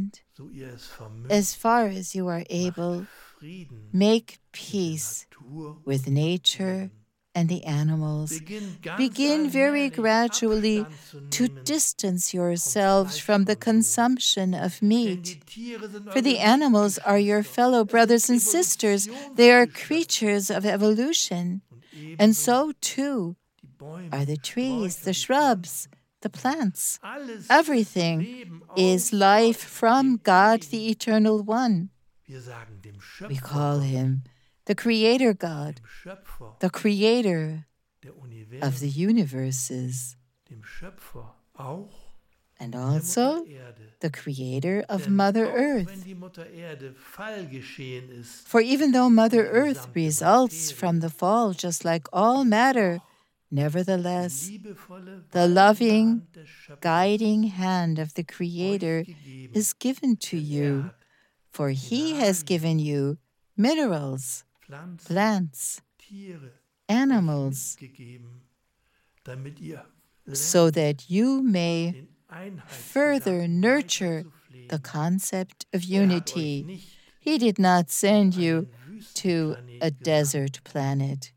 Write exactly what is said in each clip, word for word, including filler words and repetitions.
and so ihr es vermögt, as far as you are able, Frieden make mit der peace Natur with nature and the animals. Beginn ganz Begin very allmählich gradually Abstand zu to nehmen distance vom yourselves from the Fleischkonsum. consumption of Denn meat. die Tiere sind For the eure animals are your Mitgeschwister. fellow Es brothers sind and sisters. They are creatures of evolution. Und And ebenso so, too, die Bäume, are the trees, Sträucher, the die shrubs, Pflanzen. the plants. Alles ist Everything Leben is aus life Gott, from dem God, Ewigen. the Eternal One. Wir sagen dem We Schöpfer call Gott, him the Creator God, dem Schöpfer the Creator der of the Universen, universes, dem Schöpfer auch and der also Mutter Erde. the Creator of Denn Mother auch wenn Earth. die Mutter Erde Fall geschehen ist, For even though Mother die Earth gesamte results Materie, from the fall, just like all matter, die Nevertheless, liebevolle, the weisende loving, Hand des Schöpfers guiding hand of the euch Creator gegeben, is given to denn er you, hat for He has Mineralien, given you minerals, Pflanzen, plants, Tiere animals, euch mitgegeben, damit ihr so lernt, that you may den further Einheitsgedanken nurture weiterzupflegen. the concept of Er hat euch unity. nicht He did not send you einen to a Wüstenplanet gesandt. desert planet.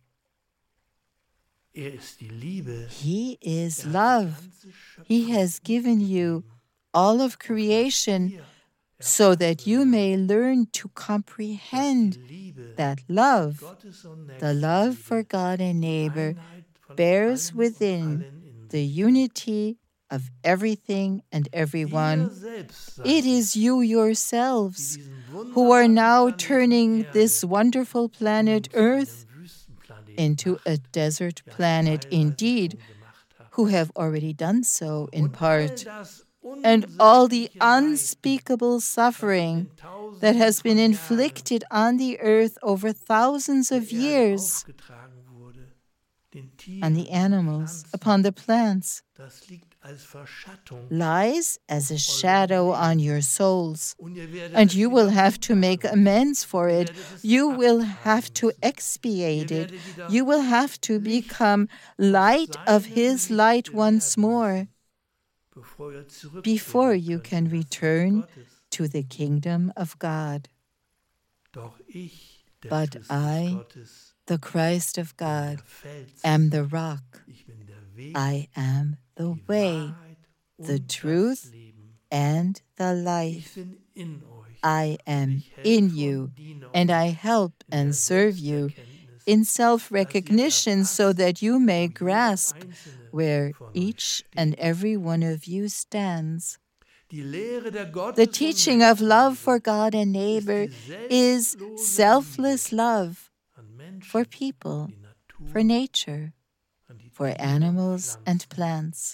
Er ist die Liebe. He is Er hat die love. ganze Schöpfung He has given you mitgegeben, all of auf dass creation ihr so that you erfassen may lernt, learn to dass comprehend die Liebe that love, Gottes und the love for Nächstenliebe, God and die neighbor, Einheit von bears allem und within allen in the sich unity of everything and trägt. Ihr everyone. selbst seid It is es, you die yourselves diesen who are wunderbaren now Planeten turning Erde this wonderful planet nun zu einem Earth Wüstenplaneten into macht, a desert ja planet teilweise indeed, schon gemacht habt. who have already done so in Und all part, das and all the unsägliche Leid, unspeakable was in suffering den Tausenden that has been von Jahren inflicted on the earth over thousands of der Erde years, aufgetragen wurde, den on Tieren, the animals, Pflanzen, upon the plants, das liegt als Verschattung lies as a auf shadow eurem on Leben. your souls, Und ihr werdet and es you wieder will have to gut make machen amends for müssen. Ihr it. werdet es You will abtragen have to müssen. Ihr expiate it. werdet wieder You will have to Licht become aus light of seinem His Licht light once werden more müssen, bevor ihr zurückkehren before you könnt can in das Reich return Gottes. to the kingdom of God. Doch ich, der But Christus I, Gottes, the Christ of bin God, der Fels, am the rock. ich bin der Weg, I am the die way, Wahrheit the und truth, das Leben. and the Ich life. bin in euch I und am ich in helfe you, und diene and I euch help in der and serve you Selbsterkenntnis, in dass ihr self-recognition so erfasst, that you may wo jeder grasp einzelne where von euch each and steht. every one of you stands. Die Lehre der The Gottes- und teaching of love for Nächstenliebe God and neighbor ist die is selbstlose selfless Liebe love an Menschen, for people, die Natur, for nature, an die for Tiere und animals and Pflanzen. plants.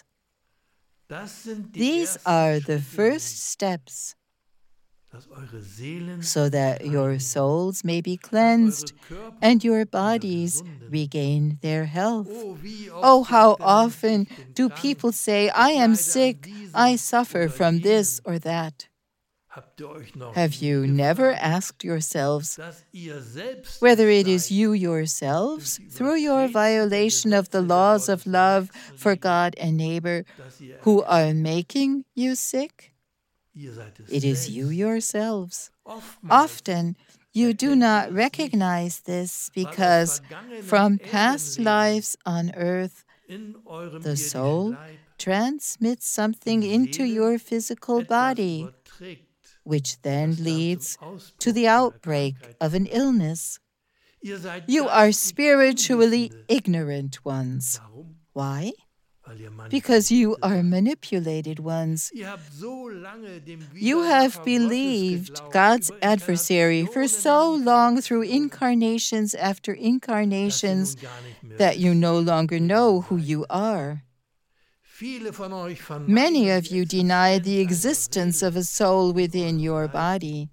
Das sind die These ersten are the Schritte first hin, steps dass eure Seelen so that sich your reinigen, souls may be dass cleansed eure Körper and your wieder bodies gesunden. regain their health. Oh, wie oft Oh, how sagt der Mensch, often ich bin do krank, people say, ich I am leide an sick, diesem I suffer oder from this jenem. or that? Habt ihr euch noch Have nie you never gefragt, asked yourselves dass ihr selbst whether es it is seid, you yourselves, durch die through your Übertretung der violation of the Gesetze der laws of Gottes- und love for Nächstenliebe, God and neighbor, dass ihr who erkennt, are making you sick? ihr seid es It is you selbst. yourselves. Oftmals Often you do erkennt not ihr es nicht, recognize this weil aus because vergangenen from past Erdenleben lives on earth, in eurem the irdischen soul Leib transmits something die into Seele your physical etwas body, überträgt, which then das dann leads zum Ausbruch to the einer outbreak Krankheit of an führt. illness. Ihr seid You are geistig spiritually Unwissende. ignorant ones. Warum? Why? Weil ihr Because you Manipulierte are seid. manipulated ones. Ihr habt so lange dem You Widersacher have Gottes believed geglaubt, God's über adversary for Inkarnationen so an long through Inkarnationen, incarnations after dass ihr incarnations nun gar nicht mehr that you wisst, no longer wer ihr know who seid. you are. Viele von euch Many vermeiden of die you deny the Existenz existence einer of a Seele soul in within eurem your Leib. body.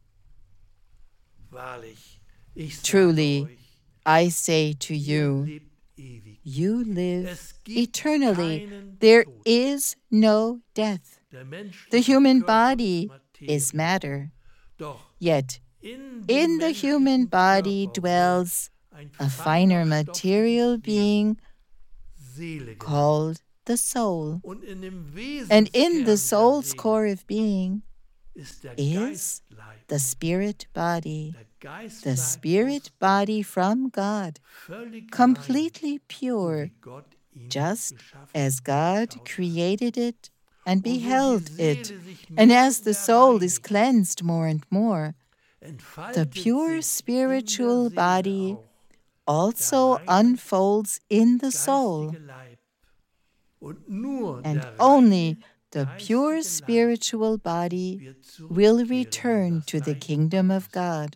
Wahrlich, ich sage Truly, euch, I say to ihr you, lebt ewig. you live Es gibt eternally. keinen There Tod. is no death. Der The menschliche human Körper body ist Materie. is matter. Doch Yet in dem in the human menschlichen body Körper dwells wohnt ein a feiner, finer material stoffliches being Wesen, Seele genannt. called the soul. Und in dem And in the Wesenskern soul's der Seele core of being ist der is Geistleib. the spirit body, Der Geistleib the spirit aus body from God, völlig completely rein, so pure, wie Gott ihn just geschaffen as und God geschaut hat. created it and Und so die beheld it. Seele sich And mehr as und the mehr soul is reinigt, cleansed more and more, the entfaltet pure sich spiritual in der Seele body auch also der reine unfolds in the soul, geistige Leib. Und nur and der only reine the pure geistige Leib spiritual body wird will zurückkehren in return das to the Reich kingdom of Gottes. God.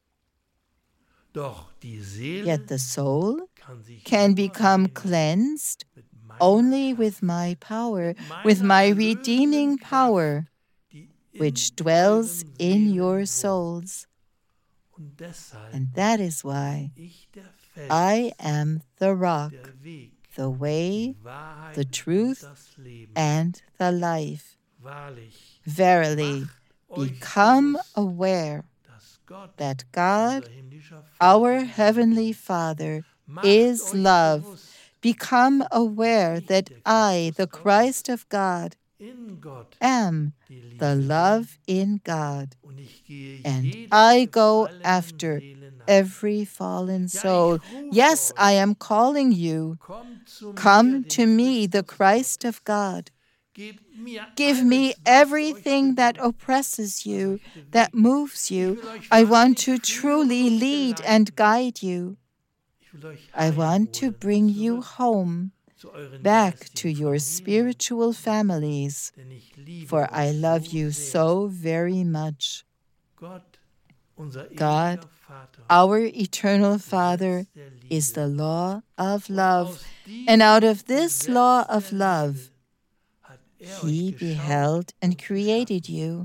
Doch die Seele Yet the soul kann sich can nur become reinigen cleansed mit meiner only Kraft, with my power, mit with meiner my erlösenden redeeming Kraft, power, die in which dwells euren in Seelen your wohnt. souls. Und deshalb And that is why ich der Fels, I am the rock, der Weg, the way, die Wahrheit the und truth, das Leben. and the life. Wahrlich, Verily, macht euch become bewusst, aware dass Gott, that God, unser himmlischer our Vater, heavenly Father, macht is euch love. bewusst, Become aware ich, that der I, Christus the Gottes, Christ of God, in Gott am die Liebe the bin. love in God, Und ich gehe and jeder I go gefallenen after Seele nach. every fallen Ja, ich soul. rufe Yes, I euch. am calling you. Kommt zu Come mir, to dem me, the Christus Christ Gottes. of God. Gebt mir Give alles, me was euch everything that bedrückt, oppresses was you, euch bewegt. that moves Ich you. will euch I want wahrlich to führen truly und lead geleiten. and guide you. Ich will euch I want to heimholen, bring you zurück home, zu euren back to geistigen your Familien. spiritual families, Denn ich liebe for euch I love so you sehr. so very much. Gott, unser God, ewiger Vater, our eternal ist das Father, Gesetz der Liebe. is the law of Und love, aus and out diesem of this Gesetz law der of love, Liebe hat er He euch beheld geschaut and und created geschaffen. you.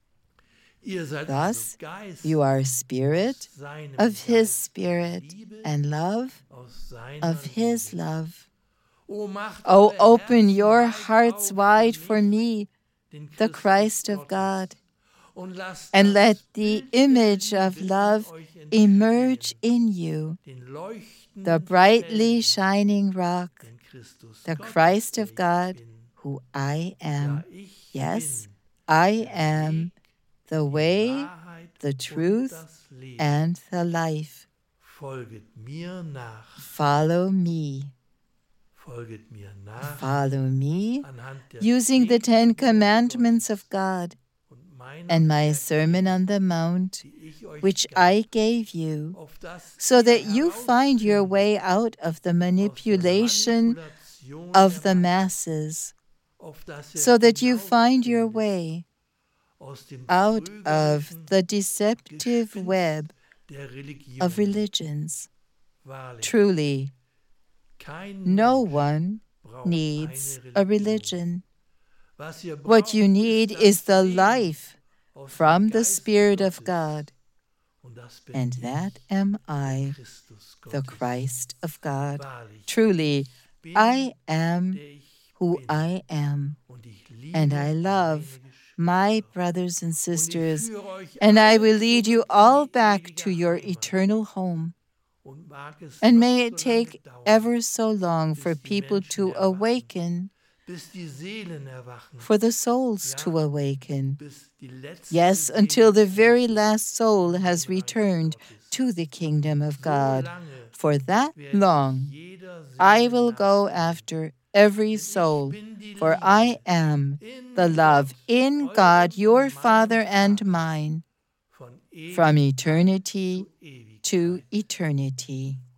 Ihr seid Thus, also Geist you are aus spirit seinem of His Geist, spirit, Liebe and love aus seiner of His Liebe. love. O macht Oh, eure open Herzen your weit hearts auf wide für for mich, me, den the Christus Christ of Gottes, God, und lasst and das let the Bild der image of Liebe in love euch emerge entstehen, in you, den the leuchtenden brightly Felsen, shining rock, den Christus the Gottes, Christ der of ich God, bin. who I Ja, am. ich Yes, bin I der am Weg, the die way, Wahrheit the und truth, das Leben. and the life. Folget mir nach, Follow me. folget mir nach, Follow me, anhand der using the zehn Ten Gebote Commandments Gottes of God und meiner and my Predigt, Sermon on the Mount, die ich euch which gab, I gave you, auf dass so ihr that you find your herausfindet way out of the aus der manipulation Manipulation of der the Macht, masses, auf dass ihr so that you find your hinausfindet way aus dem out of trügerischen the deceptive Gespinst web der Religion. of religions. Wahrlich, Truly, kein no Mensch one braucht needs eine a Religion. religion. Was ihr What you braucht, need ist is das the Leben life aus dem from the Geiste Spirit of Gottes. God, Und das bin and ich, that am der I, Christus the Gottes. Christ of God. Wahrlich, Truly, ich bin, I am der ich who bin. I am, Und ich liebe and I love meine my brothers and Geschwister. Und ich sisters, führe euch and I alle will lead you zurück in all die back ewige to your Heimat. eternal home. Und mag es And noch may so it lange take dauern, ever so long bis for die people Menschen to erwachen, awaken, bis die Seelen erwachen, for the souls ja, to awaken. bis die letzte Yes, Seele until the zurück very ist last soul in has dem Reich returned Gottes. to the kingdom of So God. lange For that werde ich long, jeder I Seele will go nachgehen. after every Denn ich soul, bin die for Liebe I am in the love Gott, in eurem God, und your meinem Father and Vater, mine, von from Ewigkeit eternity zu Ewigkeit. to eternity.